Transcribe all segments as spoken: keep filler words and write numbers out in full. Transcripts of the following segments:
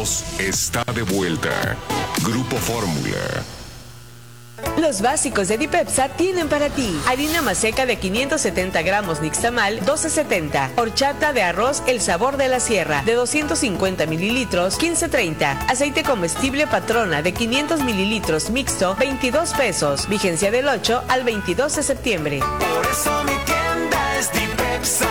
voz está de vuelta. Grupo Fórmula. Los básicos de Dipepsa tienen para ti harina maseca de quinientos setenta gramos Nixtamal, doce setenta. Horchata de arroz El Sabor de la Sierra, de doscientos cincuenta mililitros, quince treinta. Aceite comestible Patrona de quinientos mililitros mixto, veintidós pesos. Vigencia del ocho al veintidós de septiembre. Por eso mi tienda es Dipepsa.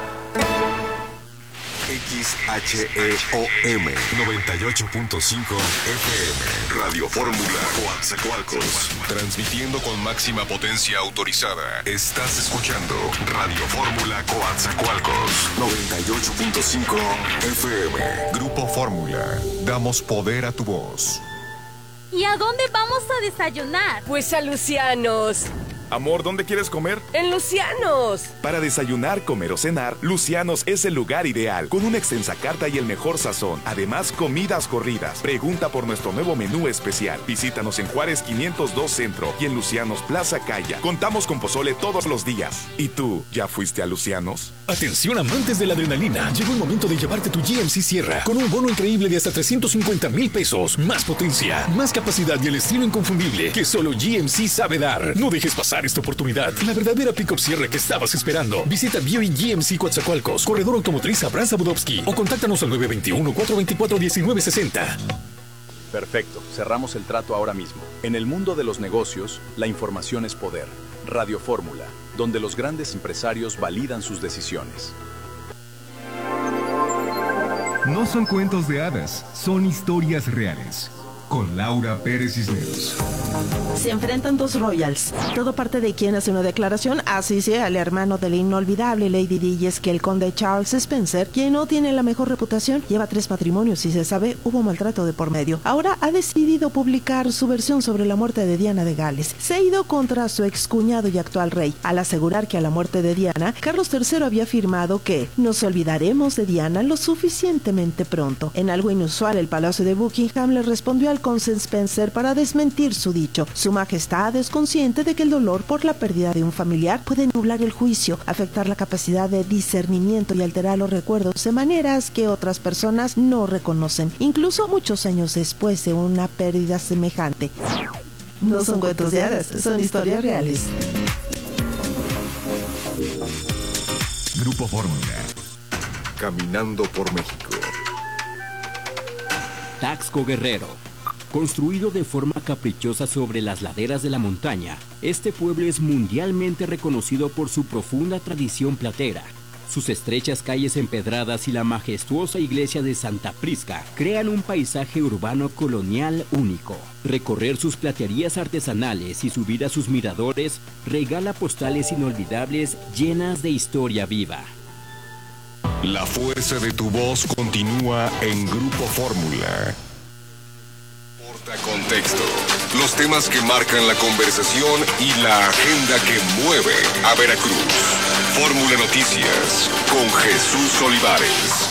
X H E O M noventa y ocho punto cinco F M Radio Fórmula Coatzacoalcos, transmitiendo con máxima potencia autorizada. Estás escuchando Radio Fórmula Coatzacoalcos noventa y ocho punto cinco F M. Grupo Fórmula, damos poder a tu voz. ¿Y a dónde vamos a desayunar? Pues a Lucianos. Amor, ¿dónde quieres comer? ¡En Lucianos! Para desayunar, comer o cenar, Lucianos es el lugar ideal, con una extensa carta y el mejor sazón. Además, comidas corridas. Pregunta por nuestro nuevo menú especial. Visítanos en Juárez quinientos dos Centro y en Lucianos Plaza Calla. Contamos con pozole todos los días. ¿Y tú, ya fuiste a Lucianos? Atención amantes de la adrenalina, llegó el momento de llevarte tu G M C Sierra con un bono increíble de hasta trescientos cincuenta mil pesos, más potencia, más capacidad y el estilo inconfundible que solo G M C sabe dar. No dejes pasar esta oportunidad, la verdadera pick-up Sierra que estabas esperando. Visita Buick G M C Coatzacoalcos, Corredor Automotriz Abraham Zabudowski o contáctanos al nueve dos uno, cuatro dos cuatro, uno nueve seis cero. Perfecto, cerramos el trato ahora mismo. En el mundo de los negocios, la información es poder. Radio Fórmula, donde los grandes empresarios validan sus decisiones. No son cuentos de hadas, son historias reales. Con Laura Pérez Cisneros. Se enfrentan dos royals. Todo parte de quien hace una declaración, así sea el hermano de la inolvidable Lady Di, y es que el conde Charles Spencer, quien no tiene la mejor reputación, lleva tres matrimonios y se sabe hubo maltrato de por medio. Ahora ha decidido publicar su versión sobre la muerte de Diana de Gales. Se ha ido contra su excuñado y actual rey, al asegurar que a la muerte de Diana, Carlos tercero había afirmado que nos olvidaremos de Diana lo suficientemente pronto. En algo inusual, el Palacio de Buckingham le respondió al conde Spencer para desmentir su dicho. Su majestad es consciente de que el dolor por la pérdida de un familiar puede nublar el juicio, afectar la capacidad de discernimiento y alterar los recuerdos de maneras que otras personas no reconocen, incluso muchos años después de una pérdida semejante. No son cuentos de hadas, son historias reales. Grupo Fórmula. Caminando por México. Taxco Guerrero. Construido de forma caprichosa sobre las laderas de la montaña, este pueblo es mundialmente reconocido por su profunda tradición platera. Sus estrechas calles empedradas y la majestuosa iglesia de Santa Prisca crean un paisaje urbano colonial único. Recorrer sus platerías artesanales y subir a sus miradores regala postales inolvidables llenas de historia viva. La fuerza de tu voz continúa en Grupo Fórmula. Contexto, los temas que marcan la conversación y la agenda que mueve a Veracruz. Fórmula Noticias con Jesús Olivares.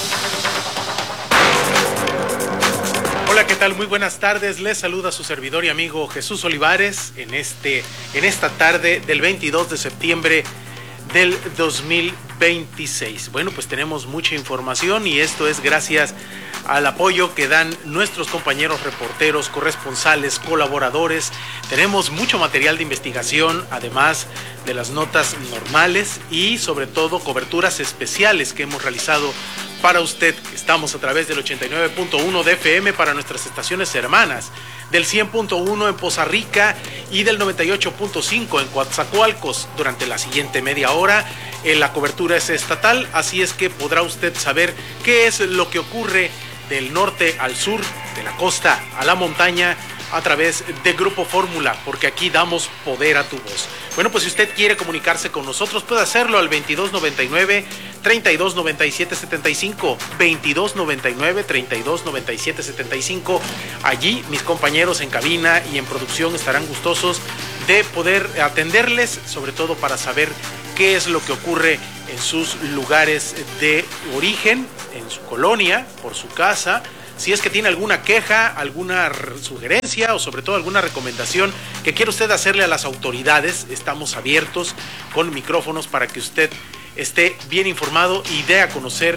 Hola, ¿qué tal? Muy buenas tardes. Les saluda su servidor y amigo Jesús Olivares en este en esta tarde del veintidós de septiembre del dos mil veintiséis. Bueno, pues tenemos mucha información y esto es gracias al apoyo que dan nuestros compañeros reporteros, corresponsales, colaboradores. Tenemos mucho material de investigación, además de las notas normales y sobre todo coberturas especiales que hemos realizado para usted. Estamos a través del ochenta y nueve punto uno de F M para nuestras estaciones hermanas, del cien punto uno en Poza Rica y del noventa y ocho punto cinco en Coatzacoalcos. Durante la siguiente media hora eh, la cobertura es estatal, así es que podrá usted saber qué es lo que ocurre del norte al sur, de la costa a la montaña, a través de Grupo Fórmula, porque aquí damos poder a tu voz. Bueno, pues si usted quiere comunicarse con nosotros, puede hacerlo al veintidós noventa y nueve, treinta y dos noventa y siete setenta y cinco, veintidós noventa y nueve, treinta y dos noventa y siete setenta y cinco. Allí mis compañeros en cabina y en producción estarán gustosos de poder atenderles, sobre todo para saber qué es lo que ocurre en sus lugares de origen, en su colonia, por su casa. Si es que tiene alguna queja, alguna sugerencia o sobre todo alguna recomendación que quiere usted hacerle a las autoridades, estamos abiertos con micrófonos para que usted esté bien informado y dé a conocer qué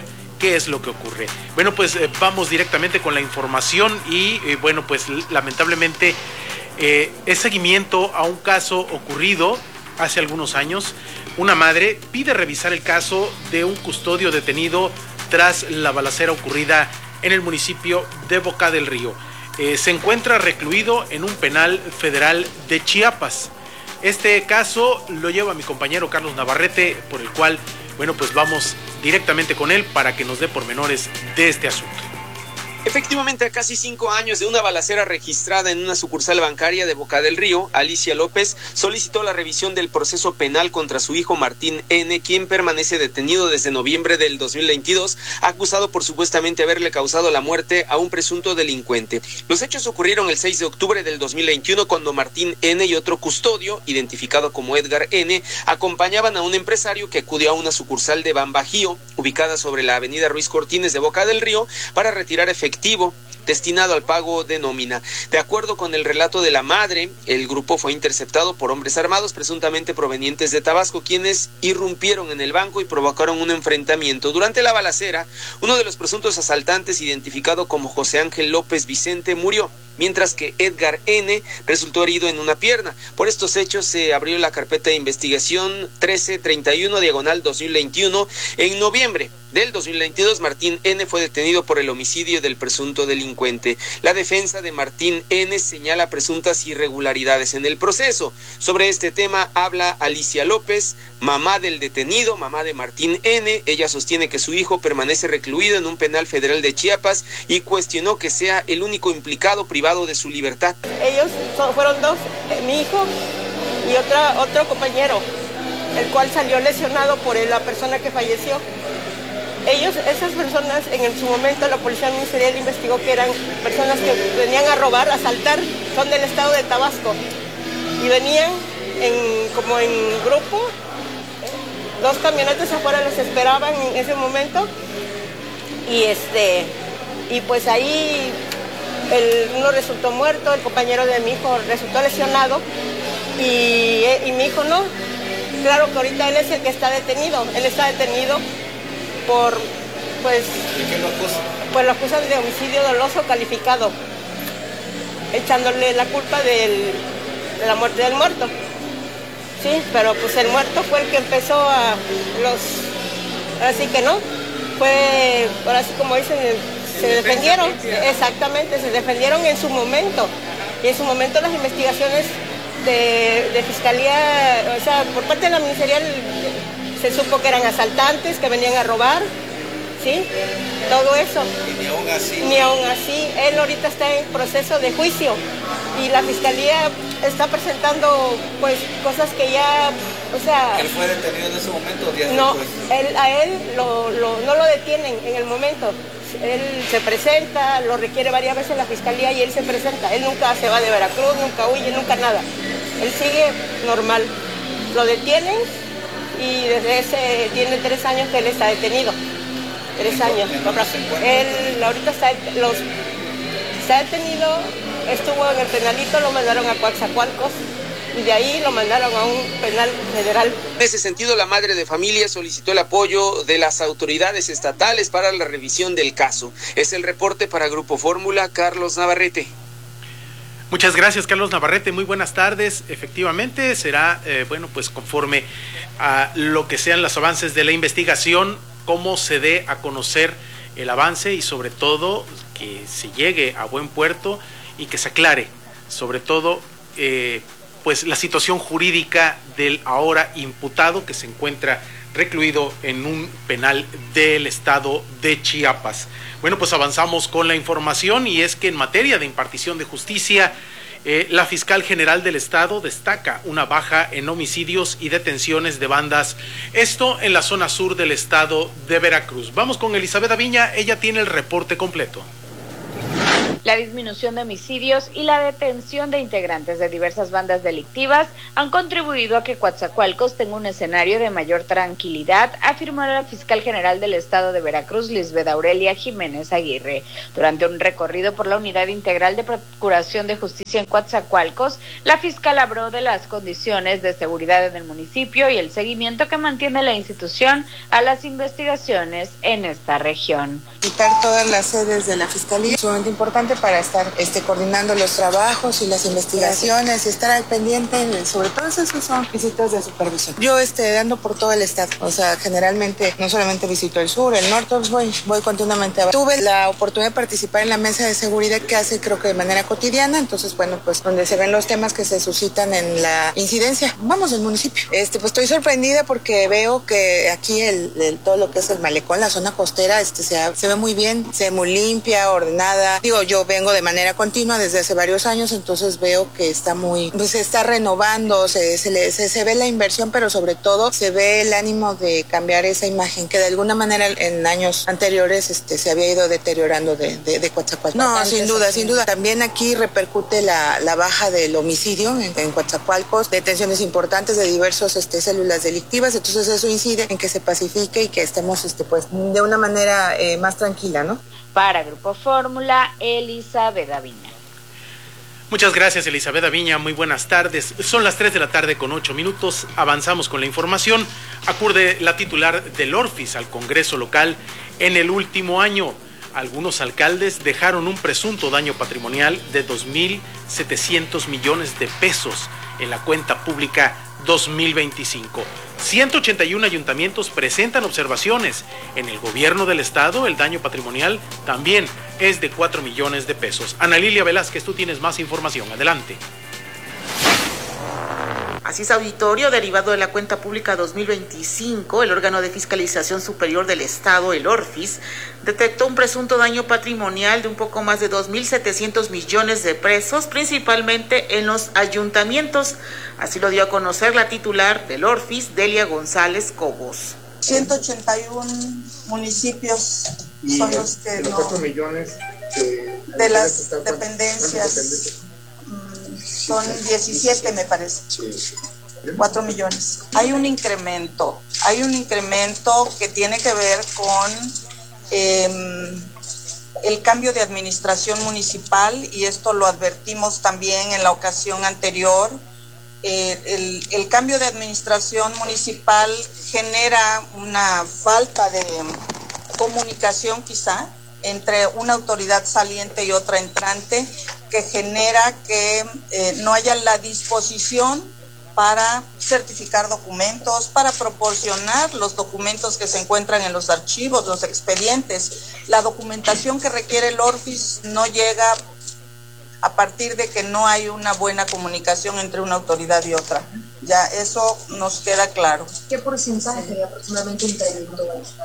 qué es lo que ocurre. Bueno, pues eh, vamos directamente con la información y eh, bueno, pues lamentablemente eh, es seguimiento a un caso ocurrido hace algunos años. Una madre pide revisar el caso de un custodio detenido tras la balacera ocurrida en el municipio de Boca del Río. Eh, se encuentra recluido en un penal federal de Chiapas. Este caso lo lleva mi compañero Carlos Navarrete, por el cual, bueno, pues vamos directamente con él para que nos dé pormenores de este asunto. Efectivamente, a casi cinco años de una balacera registrada en una sucursal bancaria de Boca del Río, Alicia López solicitó la revisión del proceso penal contra su hijo Martín N., quien permanece detenido desde noviembre del dos mil veintidós, acusado por supuestamente haberle causado la muerte a un presunto delincuente. Los hechos ocurrieron el seis de octubre del dos mil veintiuno, cuando Martín N. y otro custodio, identificado como Edgar N., acompañaban a un empresario que acudió a una sucursal de Bambajío, ubicada sobre la avenida Ruiz Cortines de Boca del Río, para retirar efectivo destinado al pago de nómina. De acuerdo con el relato de la madre, el grupo fue interceptado por hombres armados presuntamente provenientes de Tabasco, quienes irrumpieron en el banco y provocaron un enfrentamiento. Durante la balacera, uno de los presuntos asaltantes, identificado como José Ángel López Vicente, murió, mientras que Edgar N. resultó herido en una pierna. Por estos hechos se abrió la carpeta de investigación trece treinta y uno diagonal dos mil veintiuno. En noviembre del dos mil veintidós, Martín N. fue detenido por el homicidio del presunto delincuente. La defensa de Martín N. señala presuntas irregularidades en el proceso. Sobre este tema habla Alicia López, mamá del detenido, mamá de Martín N. Ella sostiene que su hijo permanece recluido en un penal federal de Chiapas y cuestionó que sea el único implicado privado de su libertad. Ellos son, fueron dos, eh, mi hijo y otra, otro compañero, el cual salió lesionado por la persona que falleció. Ellos, esas personas, en su momento la policía ministerial investigó que eran personas que venían a robar, a asaltar, son del estado de Tabasco y venían en, como en grupo. Dos camionetas afuera los esperaban en ese momento y este y pues ahí el, uno resultó muerto, el compañero de mi hijo resultó lesionado y, y mi hijo no. Claro que ahorita él es el que está detenido, él está detenido por, pues, ¿de qué lo acusan? Pues lo acusan de homicidio doloso calificado, echándole la culpa del, de la muerte del muerto. Sí, pero pues el muerto fue el que empezó a los, ahora sí que no, fue, ahora sí como dicen, se defendieron, exactamente, se defendieron en su momento, y en su momento las investigaciones de, de fiscalía, o sea, por parte de la ministerial se supo que eran asaltantes, que venían a robar, ¿sí? Todo eso. Y ni aún así. Ni aún así, él ahorita está en proceso de juicio y la fiscalía está presentando pues cosas que ya, o sea... ¿Él fue detenido en ese momento o días no, después? Él, a él lo, lo, no lo detienen en el momento. Él se presenta, lo requiere varias veces la fiscalía y él se presenta. Él nunca se va de Veracruz, nunca huye, nunca nada. Él sigue normal. Lo detienen y desde ese tiene tres años que él está detenido. Tres años. Él ahorita está, los, está detenido, estuvo en el penalito, lo mandaron a Coatzacoalcos y de ahí lo mandaron a un penal federal. En ese sentido, la madre de familia solicitó el apoyo de las autoridades estatales para la revisión del caso. Es el reporte para Grupo Fórmula, Carlos Navarrete. Muchas gracias, Carlos Navarrete. Muy buenas tardes. Efectivamente, será, eh, bueno, pues conforme a lo que sean los avances de la investigación, cómo se dé a conocer el avance y sobre todo que se llegue a buen puerto y que se aclare, sobre todo, eh, pues la situación jurídica del ahora imputado que se encuentra recluido en un penal del estado de Chiapas. Bueno, pues avanzamos con la información y es que en materia de impartición de justicia, eh, la fiscal general del estado destaca una baja en homicidios y detenciones de bandas, esto en la zona sur del estado de Veracruz. Vamos con Elizabeth Aviña, ella tiene el reporte completo. La disminución de homicidios y la detención de integrantes de diversas bandas delictivas han contribuido a que Coatzacoalcos tenga un escenario de mayor tranquilidad, afirmó la fiscal general del estado de Veracruz, Lisbeth Aurelia Jiménez Aguirre. Durante un recorrido por la Unidad Integral de Procuración de Justicia en Coatzacoalcos, la fiscal habló de las condiciones de seguridad en el municipio y el seguimiento que mantiene la institución a las investigaciones en esta región. Visitar todas las sedes de la Fiscalía es sumamente importante para estar este, coordinando los trabajos y las investigaciones y estar al pendiente de, sobre todo esos son visitas de supervisión. Yo este, ando por todo el estado, o sea, generalmente no solamente visito el sur, el norte, pues voy, voy continuamente a... Tuve la oportunidad de participar en la mesa de seguridad que hace creo que de manera cotidiana, entonces bueno, pues donde se ven los temas que se suscitan en la incidencia, vamos, del municipio. Este, pues estoy sorprendida porque veo que aquí el, el, todo lo que es el malecón, la zona costera, este, se, se ve muy bien, se ve muy limpia, ordenada. Digo, yo vengo de manera continua desde hace varios años, entonces veo que está muy, pues se está renovando, se, se, le, se, se ve la inversión, pero sobre todo se ve el ánimo de cambiar esa imagen que de alguna manera en años anteriores este, se había ido deteriorando de, de, de Coatzacoalcos. No, sin duda, sin duda. También aquí repercute la, la baja del homicidio en, en Coatzacoalcos, detenciones importantes de diversas este, células delictivas, entonces eso incide en que se pacifique y que estemos este, pues, de una manera eh, más tranquila, ¿no? Para Grupo Fórmula, Elizabeth Aviña. Muchas gracias, Elizabeth Aviña. Muy buenas tardes. Son las tres de la tarde con ocho minutos. Avanzamos con la información. Acude la titular del Orfis al Congreso local en el último año. Algunos alcaldes dejaron un presunto daño patrimonial de dos mil setecientos millones de pesos en la cuenta pública dos mil veinticinco. ciento ochenta y uno ayuntamientos presentan observaciones. En el gobierno del estado, el daño patrimonial también es de cuatro millones de pesos. Ana Lilia Velázquez, tú tienes más información. Adelante. Así es, auditorio, derivado de la cuenta pública dos mil veinticinco, el órgano de fiscalización superior del Estado, el Orfis, detectó un presunto daño patrimonial de un poco más de dos mil setecientos millones de pesos, principalmente en los ayuntamientos. Así lo dio a conocer la titular del Orfis, Delia González Cobos. ciento ochenta y uno municipios y son los que los no... cuatro millones de, de las dependencias. Son diecisiete, me parece. cuatro millones. Hay un incremento, hay un incremento que tiene que ver con eh, el cambio de administración municipal, y esto lo advertimos también en la ocasión anterior. Eh, el, el cambio de administración municipal genera una falta de comunicación quizá entre una autoridad saliente y otra entrante, que genera que eh, no haya la disposición para certificar documentos, para proporcionar los documentos que se encuentran en los archivos, los expedientes. La documentación que requiere el Orfis no llega a partir de que no hay una buena comunicación entre una autoridad y otra. Ya eso nos queda claro. ¿Qué porcentaje aproximadamente incrementó?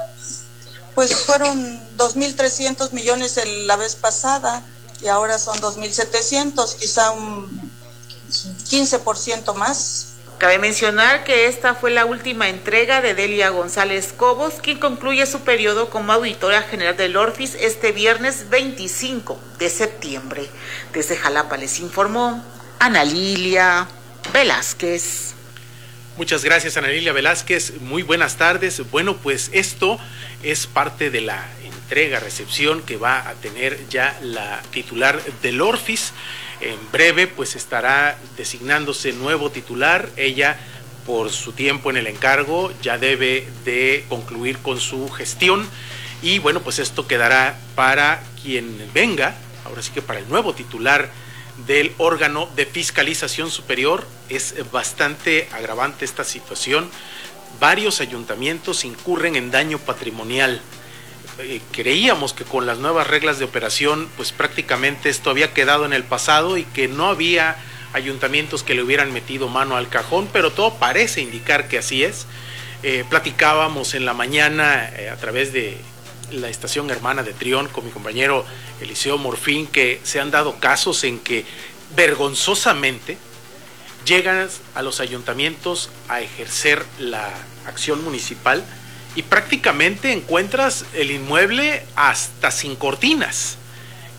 Pues fueron dos mil trescientos millones el, la vez pasada, y ahora son dos mil setecientos, quizá un quince por ciento más. Cabe mencionar que esta fue la última entrega de Delia González Cobos, quien concluye su periodo como auditora general del Orfis este viernes veinticinco de septiembre. Desde Jalapa les informó Ana Lilia Velázquez. Muchas gracias, Ana Lilia Velázquez. Muy buenas tardes. Bueno, pues esto es parte de la entrega, recepción que va a tener ya la titular del Orfis. En breve, pues estará designándose nuevo titular. Ella, por su tiempo en el encargo, ya debe de concluir con su gestión. Y bueno, pues esto quedará para quien venga, ahora sí que para el nuevo titular del órgano de fiscalización superior. Es bastante agravante esta situación. Varios ayuntamientos incurren en daño patrimonial. Eh, creíamos que con las nuevas reglas de operación, pues prácticamente esto había quedado en el pasado y que no había ayuntamientos que le hubieran metido mano al cajón, pero todo parece indicar que así es. Eh, platicábamos en la mañana eh, a través de la estación hermana de Trión con mi compañero Eliseo Morfín, que se han dado casos en que vergonzosamente llegan a los ayuntamientos a ejercer la acción municipal y prácticamente encuentras el inmueble hasta sin cortinas.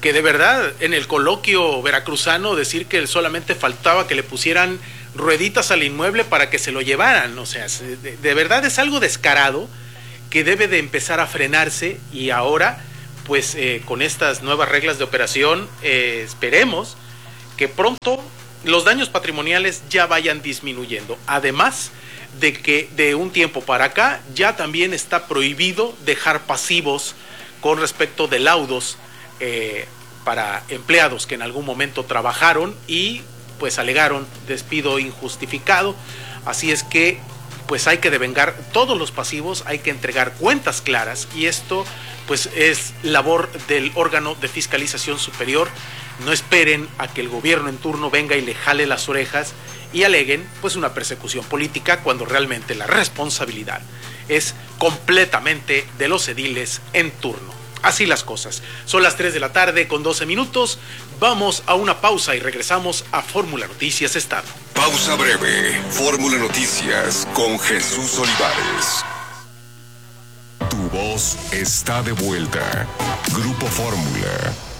que de verdad en el coloquio veracruzano decir que solamente faltaba que le pusieran rueditas al inmueble para que se lo llevaran, o sea, de, de verdad es algo descarado que debe de empezar a frenarse y ahora pues eh, con estas nuevas reglas de operación eh, esperemos que pronto los daños patrimoniales ya vayan disminuyendo, además de que de un tiempo para acá ya también está prohibido dejar pasivos con respecto de laudos eh, para empleados que en algún momento trabajaron y pues alegaron despido injustificado, así es que pues hay que devengar todos los pasivos, hay que entregar cuentas claras y esto pues es labor del órgano de fiscalización superior. No esperen a que el gobierno en turno venga y le jale las orejas y aleguen pues una persecución política cuando realmente la responsabilidad es completamente de los ediles en turno. Así las cosas. Son las tres de la tarde con doce minutos. Vamos a una pausa y regresamos a Fórmula Noticias Estado. Pausa breve. Fórmula Noticias con Jesús Olivares. Tu voz está de vuelta. Grupo Fórmula.